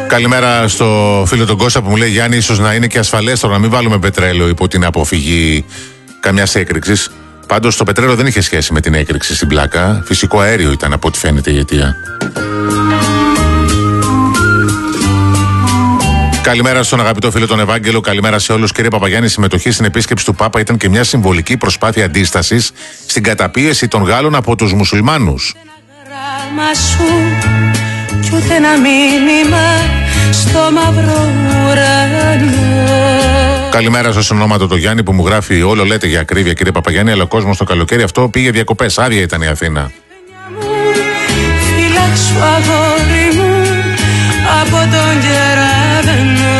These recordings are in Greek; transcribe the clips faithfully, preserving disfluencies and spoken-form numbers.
Καλημέρα στο φίλο τον Κώστα που μου λέει: Γιάννη, ίσως να είναι και ασφαλέστερο να μην βάλουμε πετρέλαιο υπό την αποφυγή καμιάς έκρηξης. Πάντως το πετρέλαιο δεν είχε σχέση με την έκρηξη στην πλάκα. Φυσικό αέριο ήταν από ό,τι φαίνεται η αιτία. Καλημέρα στον αγαπητό φίλο τον Ευάγγελο. Καλημέρα σε όλους. Κύριε Παπαγιάννη, η συμμετοχή στην επίσκεψη του Πάπα ήταν και μια συμβολική προσπάθεια αντίστασης στην καταπίεση των Γάλλων από τους μουσουλμάνους. Κι ούτε ένα μήνυμα στο μαύρο ουρανό. Καλημέρα στο ονόματο το Γιάννη που μου γράφει: όλο λέτε για ακρίβεια, κύριε Παπαγιάννη, αλλά ο κόσμος το καλοκαίρι αυτό πήγε διακοπές. Άδεια ήταν η Αθήνα. Φυλάξου αγόρι μου από τον κεραυνό.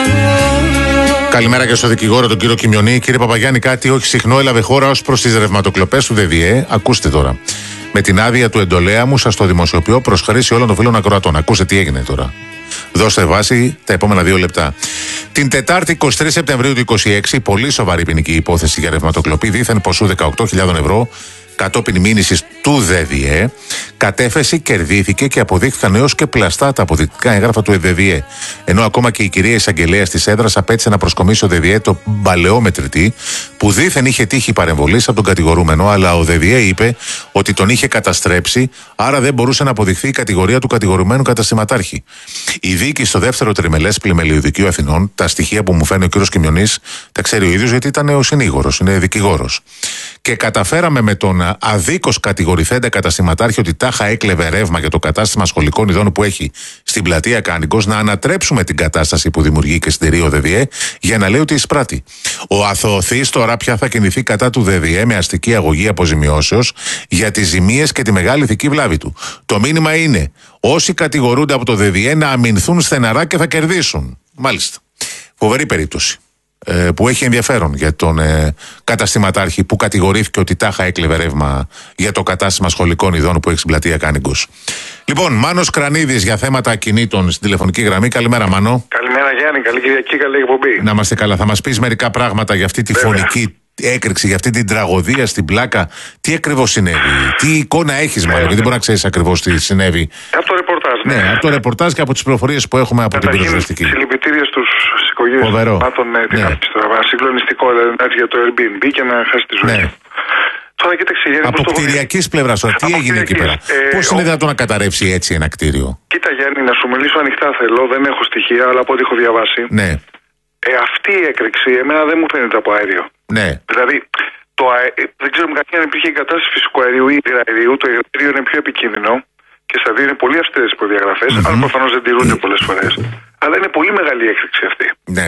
Καλημέρα και στο δικηγόρο τον κύριο Κιμιονή. Κύριε Παπαγιάννη, κάτι όχι συχνό έλαβε χώρα ως προς τις ρευματοκλοπές του ΔΔΕ. Ακούστε τώρα. Με την άδεια του εντολέα μου, σας το δημοσιοποιώ προς χρήση όλων των φίλων ακροατών. Ακούστε τι έγινε τώρα. Δώστε βάση τα επόμενα δύο λεπτά. Την Τετάρτη εικοστή τρίτη Σεπτεμβρίου του είκοσι έξι, πολύ σοβαρή ποινική υπόθεση για ρευματοκλοπή δίθεν ποσού δεκαοκτώ χιλιάδες ευρώ κατόπιν μήνυσης του ΔΔΕ, κατέφεση κερδίθηκε και αποδείχθηκαν έως και πλαστά τα αποδεικτικά έγγραφα του ΔΔΕ. Ενώ ακόμα και η κυρία εισαγγελέα της έδρας απέτησε να προσκομίσει ο ΔΔΕ το παλαιό μετρητή, που δίθεν είχε τύχει παρεμβολής από τον κατηγορούμενο, αλλά ο ΔΔΕ είπε ότι τον είχε καταστρέψει, άρα δεν μπορούσε να αποδειχθεί η κατηγορία του κατηγορουμένου καταστηματάρχη. Η δίκη στο δεύτερο τριμελές πλημελίου Δικαίου Αθηνών, τα στοιχεία που μου φαίνει ο κ. Κιμιονής, τα ξέρει ο ίδιος γιατί ήταν ο συνήγορος, είναι δικηγόρος. Και καταφέραμε με τον αδίκως κατηγορηθέντα καταστηματάρχη ότι τάχα έκλεβε ρεύμα για το κατάστημα σχολικών ειδών που έχει στην πλατεία Κάνικος να ανατρέψουμε την κατάσταση που δημιουργεί και στερεί ο ΔΔΕ για να λέει ότι εισπράττει. Ο αθωωθής τώρα πια θα κινηθεί κατά του ΔΔΕ με αστική αγωγή αποζημιώσεως για τις ζημίες και τη μεγάλη ηθική βλάβη του. Το μήνυμα είναι: όσοι κατηγορούνται από το ΔΔΕ να αμυνθούν στεναρά και θα κερδίσουν. Μάλιστα. Φοβερή περίπτωση. Που έχει ενδιαφέρον για τον ε, καταστηματάρχη που κατηγορήθηκε ότι τάχα έκλεβε ρεύμα για το κατάστημα σχολικών ειδών που έχει στην πλατεία Κάνικος. Λοιπόν, Μάνος Κρανίδης για θέματα ακινήτων στην τηλεφωνική γραμμή. Καλημέρα, Μάνο. Καλημέρα, Γιάννη. Καλή Κυριακή, καλή εκπομπή. Να είμαστε καλά. Θα μας πεις μερικά πράγματα για αυτή τη Βέβαια. φωνική έκρηξη, για αυτή την τραγωδία στην πλάκα. Τι ακριβώς συνέβη, τι εικόνα έχεις, μάλλον, γιατί δεν μπορεί να ξέρεις ακριβώς τι συνέβη. Από το ρεπορτάζ. Ναι, ναι από το ρεπορτάζ και από τις πληροφορίες που έχουμε από την πυροσβεστική. Συλληπιτήρια στους οικογένειες των θυμάτων. Ναι. Συγκλονιστικό δηλαδή για το Airbnb και να χάσει τη ζωή. Ναι. Τώρα, κοίταξε, Γιάννη, από κτηριακής πλευράς, τι έγινε εκεί πέρα. Ε, Πώς είναι δυνατόν να καταρρεύσει έτσι ένα κτίριο. Κοίτα, Γιάννη, να σου μιλήσω ανοιχτά θέλω. Δεν έχω στοιχεία, αλλά από ό,τι έχω διαβάσει. Ναι. Ε, αυτή η έκρηξη εμένα δεν μου φαίνεται από αέριο. Ναι. Δηλαδή, το αε... δεν ξέρουμε καταρχήν αν υπήρχε εγκατάσταση φυσικού αερίου ή υγραερίου. Το υγραέριο είναι πιο επικίνδυνο και στα δύο είναι πολύ αυστηρές προδιαγραφές, mm-hmm. αλλά προφανώς δεν τηρούνται πολλές φορές. Αλλά είναι πολύ μεγάλη η έκρηξη αυτή. Ναι.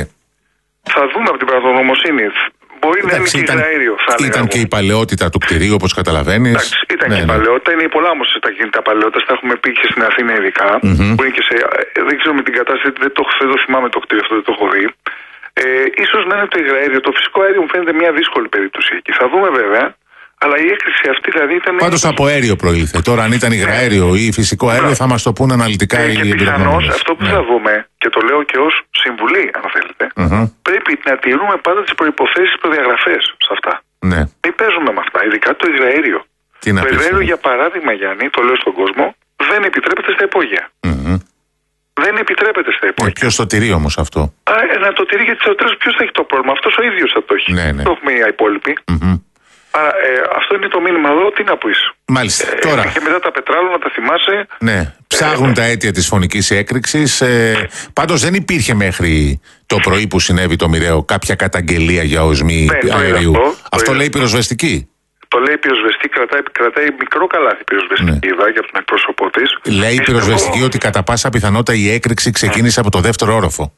Θα δούμε από την πραγματογνωμοσύνη. Μπορεί Εντάξει, να είναι και υγραέριο. Ήταν και η παλαιότητα του κτηρίου, όπως καταλαβαίνεις. Εντάξει, ήταν ναι, και η ναι. παλαιότητα. Είναι πολλά όμως τα κινητά παλαιότητα. Τα έχουμε πει και στην Αθήνα ειδικά. Mm-hmm. Που είναι και σε, δεν ξέρω με την κατάσταση, δεν το, δεν το θυμάμαι το κτίριο αυτό, δεν το έχω δει. Ε, ίσως να είναι το υγραέριο. Το φυσικό αέριο μου φαίνεται μια δύσκολη περίπτωση εκεί. Θα δούμε βέβαια. Αλλά η έκρηξη αυτή δηλαδή ήταν. Πάντως από αέριο προήλθε. Τώρα, αν ήταν υγραέριο ή φυσικό αέριο, θα μας το πούνε αναλυτικά ε, οι εμπειρογνώμονες. Και πιθανώς αυτό που ναι. θα δούμε, και το λέω και ως συμβουλή, αν θέλετε, mm-hmm. πρέπει να τηρούμε πάντα τις προϋποθέσεις, προδιαγραφές σε αυτά. Ναι. Μην παίζουμε με αυτά, ειδικά το υγραέριο. Τι το υγραέριο, για παράδειγμα, Γιάννη, το λέω στον κόσμο, δεν επιτρέπεται στα υπόγεια. Mm-hmm. Δεν επιτρέπεται στα υπόγεια. Ε, ποιος το τηρεί όμως αυτό. Α, ε, να το τηρεί, γιατί στο τέλος ποιος θα έχει το πρόβλημα. Αυτός ο ίδιος θα το έχει. Ναι, ναι. Το έχουμε οι υπόλοιποι. Mm-hmm. Άρα, ε, αυτό είναι το μήνυμα εδώ, τι να πεις. Μάλιστα. Ε, Τώρα. Και μετά τα πετράλωνα, τα θυμάσαι. Ναι. Ψάχνουν ε, τα αίτια της φωνικής έκρηξης. Ε, πάντως δεν υπήρχε μέχρι το πρωί που συνέβη το μοιραίο κάποια καταγγελία για οσμή ναι, αερίου. Αυτό, αυτό λέει η πυροσβεστική. Το λέει η πυροσβεστική, κρατάει, κρατάει μικρό καλάθι πυροσβεστική, ναι. Είδα, από τον εκπρόσωπό της. Λέει η πυροσβεστική ότι κατά πάσα πιθανότητα η έκρηξη ξεκίνησε από το δεύτερο όροφο.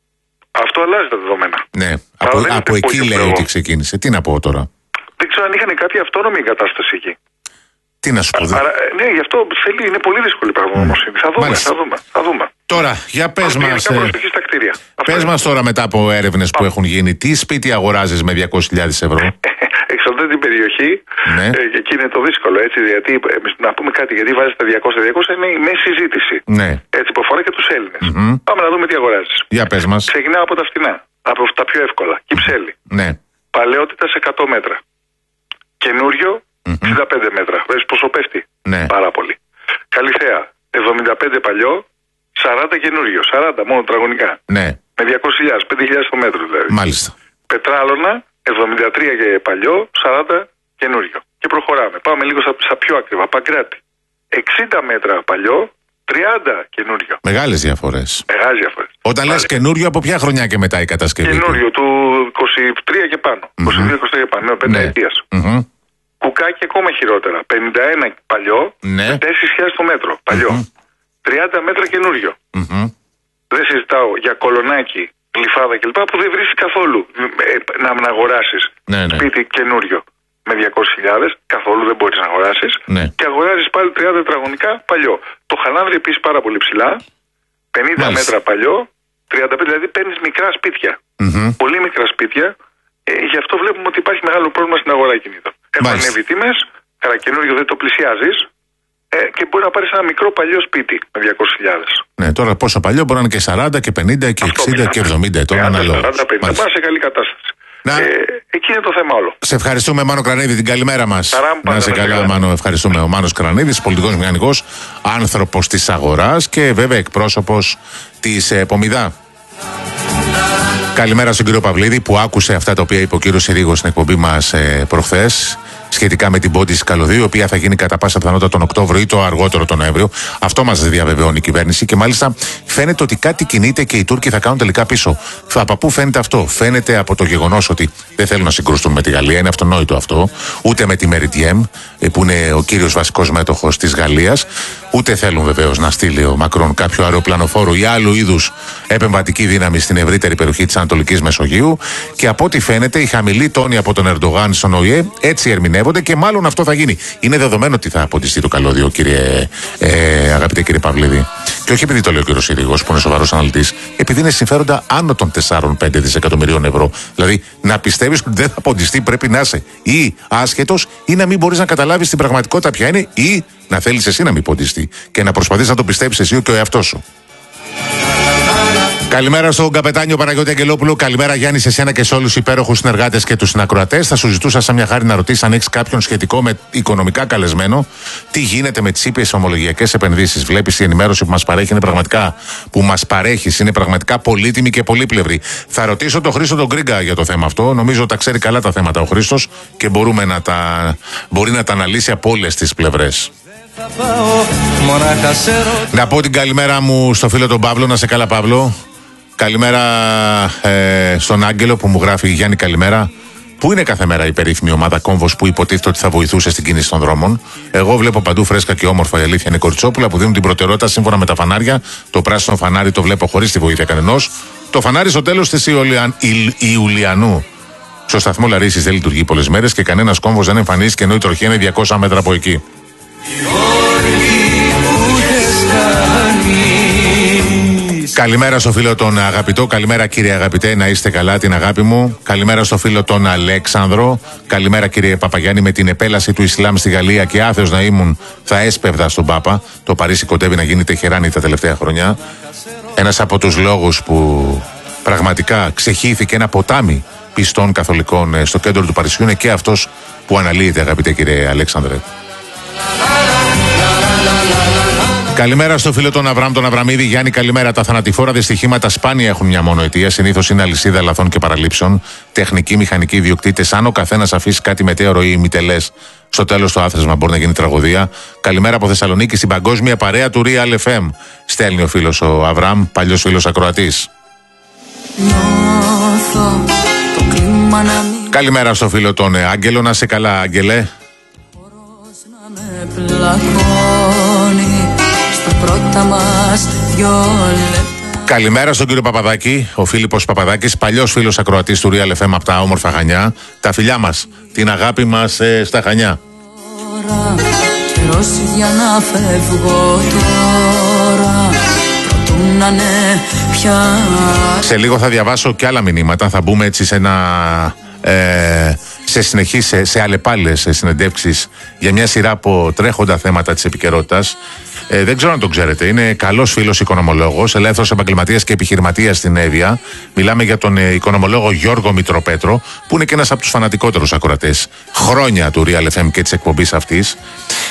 Αυτό αλλάζει τα δεδομένα. Ναι. Από, από εκεί λέει ότι ξεκίνησε. Τι να πω τώρα. Δεν ξέρω αν είχαν κάποια αυτόνομη εγκατάσταση εκεί. Τι να σου πω. Α, ναι, γι' αυτό θέλει, είναι πολύ δύσκολη πραγματογνωμοσύνη. Mm. Θα δούμε, θα δούμε, θα δούμε. Τώρα, για πες μας. Ε, πες μας τώρα μετά από έρευνες που έχουν γίνει, τι σπίτι αγοράζεις με διακόσιες χιλιάδες ευρώ. Εξαρτάται την περιοχή. Ναι. Ε, και εκεί είναι το δύσκολο. Έτσι, γιατί, να πούμε κάτι, γιατί βάζεις τα διακόσια διακόσια είναι η μέση συζήτηση. Ναι. Έτσι, που αφορά και τους Έλληνες. Mm-hmm. Πάμε να δούμε τι αγοράζεις. Για πες μας. Ξεκινάω από τα φτηνά. Από τα πιο εύκολα. Κυψέλη. Ναι. Παλαιότητα σε εκατό μέτρα. Καινούριο mm-hmm. εξήντα πέντε μέτρα. Βλέπεις πόσο πέφτει. Ναι. Πάρα πολύ. Καλυθέα εβδομήντα πέντε παλιό, σαράντα καινούριο, σαράντα μόνο τετραγωνικά. Ναι. Με διακόσιες χιλιάδες, πέντε χιλιάδες το μέτρο δηλαδή. Μάλιστα. Πετράλωνα, εβδομήντα τρία και παλιό, σαράντα καινούριο. Και προχωράμε. Πάμε λίγο στα, στα πιο ακριβά. Παγκράτη. εξήντα μέτρα παλιό, τριάντα καινούριο. Μεγάλες διαφορές. Μεγάλες διαφορές. Όταν λες καινούριο, από ποια χρονιά και μετά η κατασκευή? Καινούριο, του είκοσι τρία και πάνω. Mm-hmm. είκοσι δύο είκοσι τρία και πάνω, ναι, πέντε ετίας. Mm-hmm. Κουκάκι ακόμα χειρότερα. πενήντα ένα παλιό, ναι. τέσσερις χιλιάδες το μέτρο. Παλιό. Mm-hmm. τριάντα μέτρα καινούριο. Mm-hmm. Δεν συζητάω για κολονάκι, γλυφάδα κλπ. Που δεν βρίσκεις καθόλου να, να αγοράσεις ναι, ναι. σπίτι καινούριο με διακόσιες χιλιάδες. Καθόλου δεν μπορείς να αγοράσεις. Ναι. Και αγοράζεις πάλι τριάντα τετραγωνικά παλιό. Το Χαλάνδρι επίσης πάρα πολύ ψηλά. πενήντα Μάλιστα. μέτρα παλιό. τριάντα πέντε, δηλαδή παίρνεις μικρά σπίτια. Mm-hmm. Πολύ μικρά σπίτια. Ε, γι' αυτό βλέπουμε ότι υπάρχει μεγάλο πρόβλημα στην αγορά κινήτων. Έχουν ανέβει τιμές, καλά καινούριο δεν το πλησιάζεις ε, και μπορεί να πάρεις ένα μικρό παλιό σπίτι με διακόσιες χιλιάδες. Ναι, τώρα πόσο παλιό μπορεί να είναι και σαράντα και πενήντα και αυτό εξήντα και εβδομήντα ετών ανάλογα. σαράντα πενήντα, πας σε καλή κατάσταση. Να... Ε, εκεί είναι το θέμα όλο. Σε ευχαριστούμε, Μάνο Κρανίδη, την καλημέρα μας. Να σε καλά, καλά, Μάνο, ευχαριστούμε. Ο Μάνος Κρανίδης, πολιτικός μηχανικός, άνθρωπος της αγοράς και βέβαια εκπρόσωπος της ε, Πομιδά. Καλημέρα στον κύριο Παυλίδη που άκουσε αυτά τα οποία είπε ο κύριος Συρίγος στην εκπομπή μας ε, προχθές σχετικά με την πόντιση Καλωδίου, η οποία θα γίνει κατά πάσα πιθανότητα τον Οκτώβριο ή το αργότερο τον Νοέμβριο. Αυτό μας διαβεβαιώνει η κυβέρνηση και μάλιστα φαίνεται ότι κάτι κινείται και οι Τούρκοι θα κάνουν τελικά πίσω. Από πού φαίνεται αυτό? Φαίνεται από το γεγονός ότι δεν θέλουν να συγκρουστούν με τη Γαλλία, είναι αυτονόητο αυτό, ούτε με τη Μεριτιέμ, που είναι ο κύριος βασικός μέτοχος της Γαλλίας, ούτε θέλουν βεβαίως να στείλει ο Μακρόν κάποιο αεροπλανοφόρο ή άλλου είδους επεμβατική δύναμη στην ευρύτερη περιοχή της Ανατολικής Μεσογείου. Και από ό,τι φαίνεται, οι χαμηλοί τόνοι από τον Ερντογάν στον Ο Ε Ε έτσι ερμηνεύονται και μάλλον αυτό θα γίνει. Είναι δεδομένο ότι θα αποτιστεί το καλώδιο, κύριε, ε, αγαπητέ κύριε Παυλίδη. Και όχι επειδή το λέει ο κύριος Συρίγος, που είναι σοβαρός αναλυτής, επειδή είναι συμφέροντα άνω των τέσσερα με πέντε δισεκατομμυρίων ευρώ. Δηλαδή, να πιστεύεις ότι δεν θα αποτιστεί, πρέπει να είσαι ή άσχετος ή να μην μπορείς να καταλάβεις την πραγματικότητα ποια είναι, ή να θέλεις εσύ να μην ποντιστεί και να προσπαθείς να το πιστέψεις εσύ και ο εαυτός σου. Καλημέρα στον καπετάνιο Παναγιώτη Αγγελόπουλο. Καλημέρα Γιάννη σε εσένα και σε όλους τους υπέροχους συνεργάτες και τους συνακροατές. Θα σου ζητούσα σαν μια χάρη να ρωτήσεις αν έχεις κάποιον σχετικό με οικονομικά καλεσμένο. Τι γίνεται με τις ήπιες ομολογιακές επενδύσεις? Βλέπεις η ενημέρωση που μας παρέχει είναι πραγματικά, που μας παρέχεις είναι πραγματικά πολύτιμη και πολύπλευρη. Θα ρωτήσω τον Χρήστο τον Γκρίγκα για το θέμα αυτό. Νομίζω τα ξέρει καλά τα θέματα ο Χρήστος και μπορούμε να τα, μπορεί να τα αναλύσει από όλες τις πλευρές. Να πω την καλημέρα μου στο φίλο τον Παύλο. Να σε καλά, Παύλο. Καλημέρα ε, στον Άγγελο που μου γράφει Γιάννη καλημέρα. Πού είναι κάθε μέρα η περίφημη ομάδα Κόμβος που υποτίθεται ότι θα βοηθούσε στην κίνηση των δρόμων? Εγώ βλέπω παντού φρέσκα και όμορφα, η αλήθεια είναι, κοριτσόπουλα που δίνουν την προτεραιότητα σύμφωνα με τα φανάρια. Το πράσινο φανάρι το βλέπω χωρίς τη βοήθεια κανενός. Το φανάρι στο τέλος της Ιουλιαν... Ιουλιανού στο σταθμό Λαρίσης δεν λειτουργεί πολλές μέρες και κανένας κόμβος δεν εμφανίζεται, ενώ η τροχιά είναι διακόσια μέτρα από εκεί. Καλημέρα στο φίλο τον αγαπητό. Καλημέρα κύριε αγαπητέ, να είστε καλά, την αγάπη μου. Καλημέρα στο φίλο τον Αλέξανδρο. Καλημέρα κύριε Παπαγιάννη. Με την επέλαση του Ισλάμ στη Γαλλία και άθεος να ήμουν, θα έσπευδα στον Πάπα. Το Παρίσι κοντεύει να γίνει Τεχεράνη τα τελευταία χρόνια. Ένας από τους λόγους που πραγματικά ξεχύθηκε ένα ποτάμι πιστών καθολικών στο κέντρο του Παρισιού είναι και αυτός που αναλύεται, αγαπητέ κύριε Αλέξανδρε. Καλημέρα στο φίλο τον Αβραμ, τον Αβραμίδη. Γιάννη, καλημέρα. Τα θανατηφόρα δυστυχήματα σπάνια έχουν μια μόνο αιτία. Συνήθως είναι αλυσίδα λαθών και παραλήψεων. Τεχνικοί, μηχανικοί ιδιοκτήτες. Αν ο καθένας αφήσει κάτι μετέωρο ή ημιτελές, στο τέλος το άθροισμα μπορεί να γίνει τραγωδία. Καλημέρα από Θεσσαλονίκη στην παγκόσμια παρέα του Real εφ εμ. Στέλνει ο φίλος ο Αβραμ, παλιός φίλος ακροατής. Καλημέρα στο φίλο τον Άγγελο. Να σε καλά, Άγγελε. Καλημέρα στον κύριο Παπαδάκη, ο Φίλιππος Παπαδάκης, παλιός φίλος ακροατής του Real εφ εμ από τα όμορφα Χανιά. Τα φιλιά μας, την αγάπη μας ε, στα Χανιά. Σε λίγο θα διαβάσω και άλλα μηνύματα, θα μπούμε έτσι σε ένα... Ε, σε συνεχείς, σε, σε αλλεπάλληλες συνεντεύξεις για μια σειρά από τρέχοντα θέματα της επικαιρότητας. Ε, δεν ξέρω αν το ξέρετε, είναι καλός φίλος οικονομολόγος, ελεύθερος επαγγελματίας και επιχειρηματίας στην Εύβοια. Μιλάμε για τον ε, οικονομολόγο Γιώργο Μητροπέτρο, που είναι και ένας από τους φανατικότερους ακροατές χρόνια του Real εφ εμ και της εκπομπής αυτής.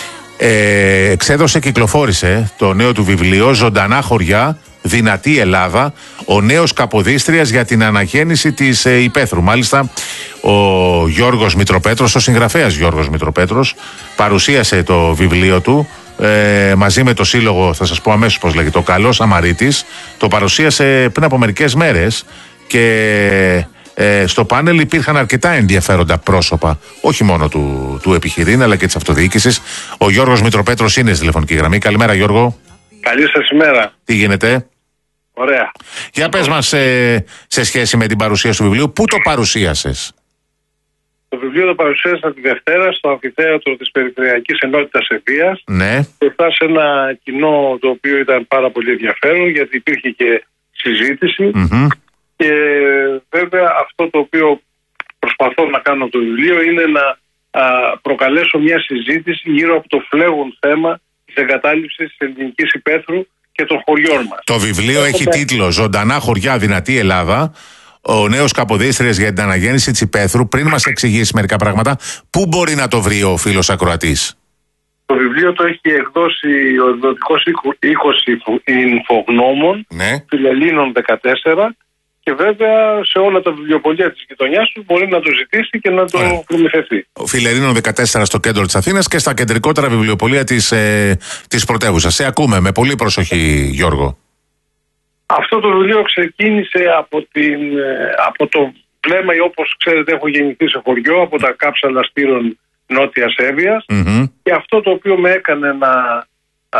ε, εξέδωσε, κυκλοφόρησε το νέο του βιβλίο «Ζωντανά χωριά, δυνατή Ελλάδα, ο νέος Καποδίστριας για την αναγέννηση της ε, Υπέθρου». Μάλιστα, ο Γιώργος Μητροπέτρος, ο συγγραφέας Γιώργος Μητροπέτρος, παρουσίασε το βιβλίο του ε, μαζί με το σύλλογο, θα σας πω αμέσως πώς λέγεται, ο Καλός Αμαρίτης. Το παρουσίασε πριν από μερικές μέρες και ε, στο πάνελ υπήρχαν αρκετά ενδιαφέροντα πρόσωπα, όχι μόνο του, του επιχειρήν αλλά και της αυτοδιοίκησης. Ο Γιώργος Μητροπέτρος είναι στη τηλεφωνική γραμμή. Καλημέρα, Γιώργο. Καλή σας ημέρα. Τι γίνεται? Ωραία. Για πες μας ε, σε σχέση με την παρουσίαση του βιβλίου, πού το παρουσίασες? Το βιβλίο το παρουσίασα τη Δευτέρα στο αμφιθέατρο της Περιφερειακής Ενότητας Ευβοίας. Ναι. Μπροστά σε ένα κοινό το οποίο ήταν πάρα πολύ ενδιαφέρον, γιατί υπήρχε και συζήτηση. Mm-hmm. Και βέβαια αυτό το οποίο προσπαθώ να κάνω το βιβλίο είναι να α, προκαλέσω μια συζήτηση γύρω από το φλέγον θέμα της εγκατάλειψης της ελληνικής υπαίθρου και των χωριών μας. Το βιβλίο Έχω έχει πέ... τίτλο «Ζωντανά χωριά, δυνατή Ελλάδα, ο νέος Καποδίστριας για την αναγέννηση της Υπαίθρου». Πριν μας εξηγήσει μερικά πράγματα, πού μπορεί να το βρει ο φίλος ακροατής? Το βιβλίο το έχει εκδώσει ο εκδοτικός οίκος Ινφογνώμων, ναι. Φιλελλήνων δεκατέσσερα, και βέβαια σε όλα τα βιβλιοπωλεία της γειτονιάς του μπορεί να το ζητήσει και να το προμηθευτεί. Ο Φιλελλήνων δεκατέσσερα στο κέντρο της Αθήνας και στα κεντρικότερα βιβλιοπωλεία της, ε, της πρωτεύουσας. Σε ακούμε με πολύ προσοχή, Γιώργο. Αυτό το βιβλίο ξεκίνησε από, την, από το βλέμμα, ή όπως ξέρετε έχω γεννηθεί σε χωριό, από τα κάψαλα Στήρων Νότιας Εύβοιας, mm-hmm. και αυτό το οποίο με έκανε να α,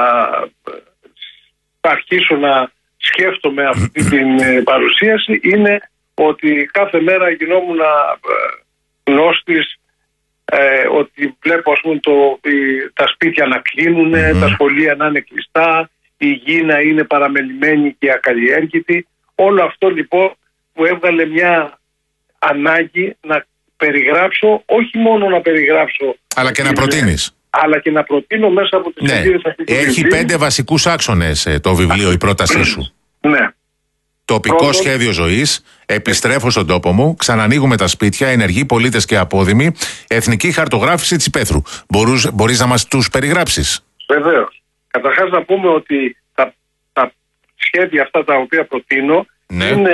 αρχίσω να σκέφτομαι αυτή την ε, παρουσίαση είναι ότι κάθε μέρα γινόμουν ε, γνώστης, ε, ότι βλέπω ας πούμε το, ε, τα σπίτια να κλείνουν, mm-hmm. τα σχολεία να είναι κλειστά, η γη να είναι παραμελημένη και ακαλλιέργητη. Όλο αυτό λοιπόν μου έβγαλε μια ανάγκη να περιγράψω, όχι μόνο να περιγράψω, αλλά και να προτείνεις. Αλλά και να προτείνω μέσα από τις ναι. αιτίες αυτής της Έχει βιβλίου. πέντε βασικούς άξονες ε, το βιβλίο, η πρότασή σου. Ναι. Τοπικό Πρώτον, σχέδιο ζωής, επιστρέφω στον τόπο μου, ξανανοίγουμε τα σπίτια, ενεργοί πολίτες και απόδημοι, εθνική χαρτογράφηση της Υπαίθρου. Μπορούς, μπορείς να μας τους περιγράψεις? Βεβαίως. Καταρχάς να πούμε ότι τα, τα σχέδια αυτά τα οποία προτείνω, ναι. είναι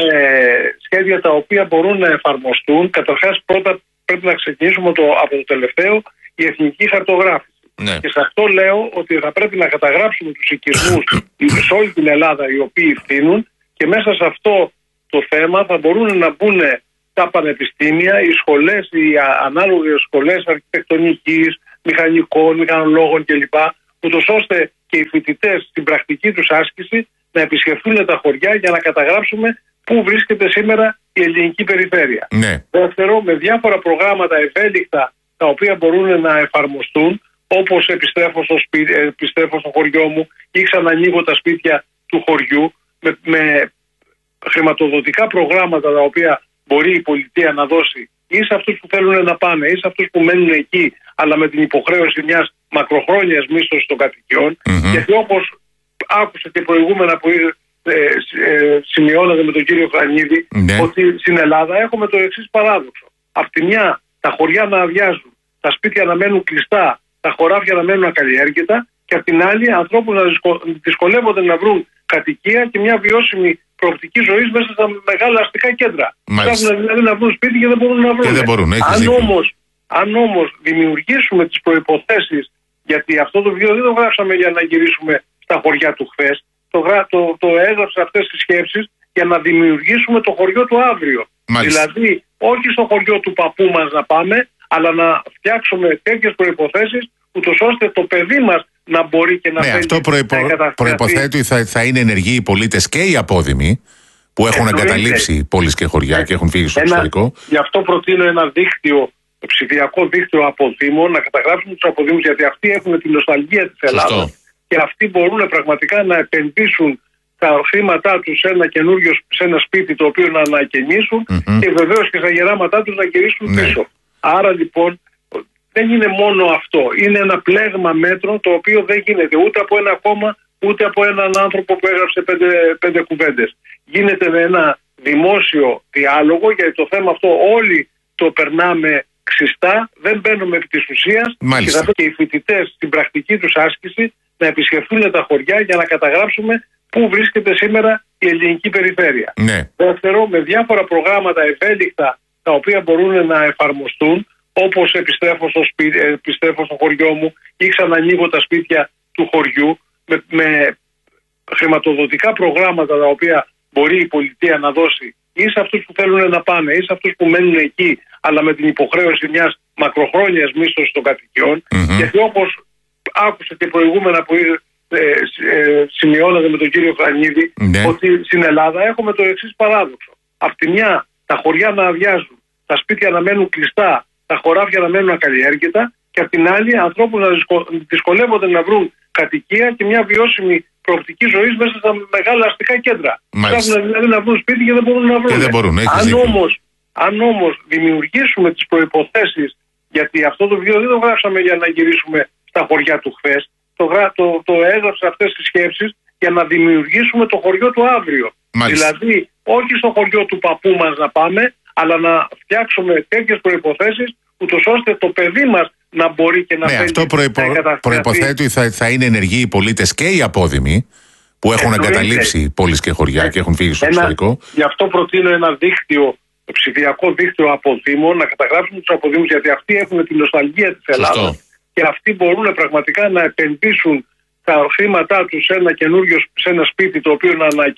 σχέδια τα οποία μπορούν να εφαρμοστούν. Καταρχάς πρώτα πρέπει να ξεκινήσουμε το, από το τελευταίο, η εθνική χαρτογράφηση. Ναι. Και σε αυτό λέω ότι θα πρέπει να καταγράψουμε τους οικισμούς σε όλη την Ελλάδα οι οποίοι φθήνουν, και μέσα σε αυτό το θέμα θα μπορούν να μπουν τα πανεπιστήμια, οι σχολές, οι ανάλογες σχολές αρχιτεκτονικής, μηχανικών, μηχανολόγων κλπ. Ούτως ώστε και οι φοιτητές στην πρακτική τους άσκηση να επισκεφθούν τα χωριά για να καταγράψουμε πού βρίσκεται σήμερα η ελληνική περιφέρεια. Ναι. Δεύτερο, με διάφορα προγράμματα ευέλικτα τα οποία μπορούν να εφαρμοστούν, όπως επιστρέφω στο, σπίτι, επιστρέφω στο χωριό μου ή ξανανοίγω τα σπίτια του χωριού, με, με χρηματοδοτικά προγράμματα τα οποία μπορεί η πολιτεία να δώσει ή σε αυτούς που θέλουν να πάνε ή σε αυτούς που μένουν εκεί, αλλά με την υποχρέωση μιας μακροχρόνιας μίσθωσης των κατοικιών. Mm-hmm. Γιατί όπως άκουσα και προηγούμενα που ε, ε, σημειώνατε με τον κύριο Κρανίδη, mm-hmm. ότι στην Ελλάδα έχουμε το εξής παράδοξο. Απ' τη μια τα χωριά να αδειάζουν, τα σπίτια να μένουν κλειστά, τα χωράφια να μένουν ακαλλιέργητα, και απ' την άλλη ανθρώπους να δυσκολεύονται να βρουν κατοικία και μια βιώσιμη προοπτική ζωής μέσα στα μεγάλα αστικά κέντρα. Ψάχνουν δηλαδή να βρουν σπίτι και δεν μπορούν να βρουν. Και δεν μπορούν, αν, όμως, αν όμως δημιουργήσουμε τις προϋποθέσεις, γιατί αυτό το βιβλίο δεν το γράψαμε για να γυρίσουμε στα χωριά του χθες, το, το, το έγραψα αυτές τις σκέψεις για να δημιουργήσουμε το χωριό του αύριο. Μάλιστα. Δηλαδή όχι στο χωριό του παππού μας να πάμε, αλλά να φτιάξουμε τέτοιες προϋποθέσεις ούτως ώστε το παιδί μας να μπορεί και να ναι, φέρει. Αυτό προϋπο... προϋποθέτει ότι θα, θα είναι ενεργοί οι πολίτες και οι απόδημοι που έχουν Εννοείται. εγκαταλείψει πόλεις και χωριά ε, και έχουν φύγει στο ένα, εξωτερικό. Γι' αυτό προτείνω ένα δίκτυο, ψηφιακό δίκτυο αποδήμων, να καταγράψουμε τους αποδήμους, γιατί αυτοί έχουν την νοσταλγία της Ελλάδας και αυτοί μπορούν πραγματικά να επενδύσουν τα χρήματά τους σε ένα καινούριο, σε ένα σπίτι το οποίο να ανακαινήσουν mm-hmm. και βεβαίως και στα γεράματά τους να γυρίσουν ναι. πίσω. Άρα λοιπόν δεν είναι μόνο αυτό. Είναι ένα πλέγμα μέτρων το οποίο δεν γίνεται ούτε από ένα κόμμα ούτε από έναν άνθρωπο που έγραψε πέντε, πέντε κουβέντες. Γίνεται με ένα δημόσιο διάλογο, γιατί το θέμα αυτό όλοι το περνάμε ξιστά, δεν μπαίνουμε επί της ουσίας και θα και οι φοιτητές στην πρακτική τους άσκηση να επισκεφθούν τα χωριά για να καταγράψουμε πού βρίσκεται σήμερα η ελληνική περιφέρεια. Ναι. Δεύτερο, με διάφορα προγράμματα ευέλικτα τα οποία μπορούν να εφαρμοστούν, όπως επιστρέφω στο, σπίτι, επιστρέφω στο χωριό μου ή ξανανοίγω τα σπίτια του χωριού, με, με χρηματοδοτικά προγράμματα τα οποία μπορεί η πολιτεία να δώσει ή σε αυτούς που θέλουν να πάνε ή σε αυτούς που μένουν εκεί, αλλά με την υποχρέωση μιας μακροχρόνιας μίσθωσης των κατοικιών. Mm-hmm. Γιατί όπως άκουσα και προηγούμενα που ε, ε, σημειώνατε με τον κύριο Χρανίδη, mm-hmm. ότι στην Ελλάδα έχουμε το εξής παράδοξο. Απ' τη μια τα χωριά να αδειάζουν, τα σπίτια να μένουν κλειστά, τα χωράφια να μένουν ακαλλιέργητα, και απ' την άλλη ανθρώπους να δυσκολεύονται να βρουν κατοικία και μια βιώσιμη προοπτική ζωής μέσα στα μεγάλα αστικά κέντρα. Ψάχνουν δηλαδή να βρουν σπίτι και δεν μπορούν να βρουν. Δεν μπορούν, αν, όμως, αν όμως δημιουργήσουμε τις προϋποθέσεις, γιατί αυτό το βιβλίο δεν το γράψαμε για να γυρίσουμε στα χωριά του χθες, το, το, το έγραψα αυτές τις σκέψεις για να δημιουργήσουμε το χωριό του αύριο. Μάλιστα. Δηλαδή, όχι στο χωριό του παππού μας να πάμε, αλλά να φτιάξουμε τέτοιες προϋποθέσεις, ούτως ώστε το παιδί μας να μπορεί και να ναι, αυτό προϋπο... προϋποθέτει ότι θα, θα είναι ενεργοί οι πολίτες και οι απόδημοι που έχουν Εννοείται. εγκαταλείψει πόλεις και χωριά ε, και έχουν φύγει στο ένα, εξωτερικό. Γι' αυτό προτείνω ένα δίκτυο, ψηφιακό δίκτυο αποδήμων, να καταγράψουμε τους αποδήμους, γιατί αυτοί έχουν τη νοσταλγία της Ελλάδας και αυτοί μπορούν πραγματικά να επενδύσουν τα χρήματά τους σε ένα καινούριο, σε ένα σπίτι το οποίο να ανακαινιθεί